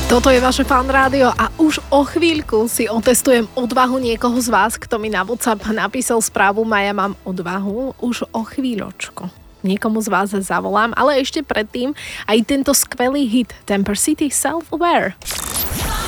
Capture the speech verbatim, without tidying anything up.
Toto je vaše Fan Rádio a už o chvíľku si otestujem odvahu niekoho z vás, kto mi na WhatsApp napísal správu Maja, mám odvahu. Už o chvíľočku niekomu z vás zavolám, ale ešte predtým aj tento skvelý hit Temper City Self-Aware.